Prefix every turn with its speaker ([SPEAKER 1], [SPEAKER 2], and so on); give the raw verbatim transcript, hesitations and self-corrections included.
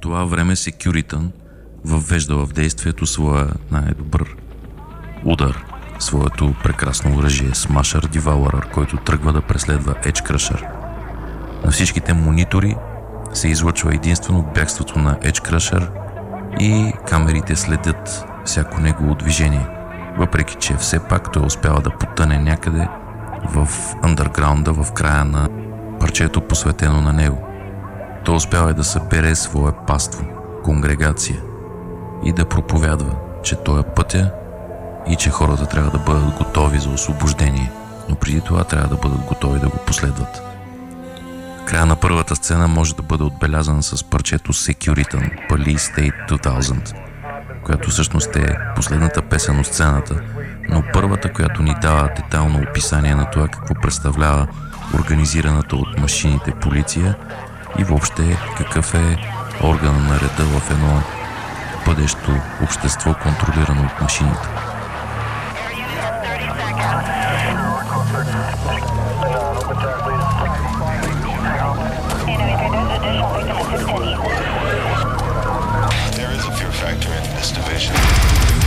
[SPEAKER 1] това време Securitan въвежда в действието своя най-добър удар, своето прекрасно оръжие Smasher Devourer, който тръгва да преследва Edgecrusher. На всичките монитори се излъчва единствено бягството на Edgecrusher и камерите следят всяко негово движение, въпреки че все пак той успява да потъне някъде в андърграунда в края на парчето, посветено на него. Той успява да събере свое паство, конгрегация и да проповядва, че той е пътя и че хората трябва да бъдат готови за освобождение, но преди това трябва да бъдат готови да го последват. Края на първата сцена може да бъде отбелязан с парчето Securitan, Police State две хиляди, която всъщност е последната песен от сцената, но първата, която ни дава детайлно описание на това какво представлява организираната от машините полиция и въобще какъв е органът на реда в едно бъдещо общество, контролирано от машините.